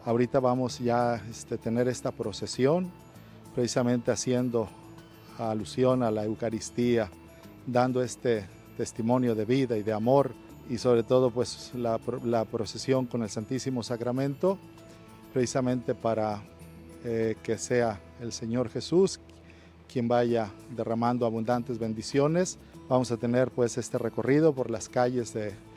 Ahorita vamos ya a tener esta procesión, precisamente haciendo alusión a la Eucaristía, dando este testimonio de vida y de amor, y sobre todo pues la procesión con el Santísimo Sacramento, precisamente para que sea el Señor Jesús quien vaya derramando abundantes bendiciones. Vamos a tener pues este recorrido por las calles de